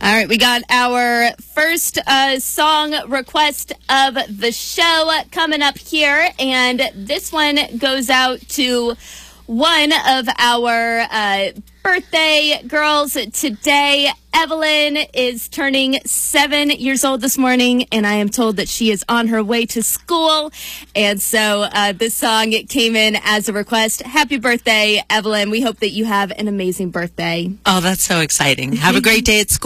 All right, we got our first song request of the show coming up here, and this one goes out to one of our birthday girls today. Evelyn is turning 7 years old this morning, and I am told that she is on her way to school. And so this song came in as a request. Happy birthday, Evelyn. We hope that you have an amazing birthday. Oh, that's so exciting. Have a great day at school.